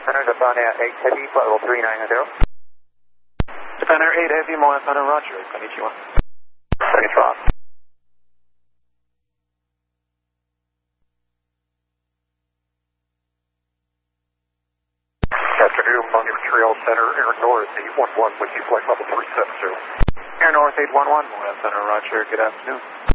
Center, Japan Air 8 Heavy, flight level 390. Japan Air 8 Heavy, Moa Center, roger. Konnichiwa. Konnichiwa. Afternoon, Montreal Center, Air North 811, with you flight level 370. Air North 811, Moa Center, roger. Good afternoon.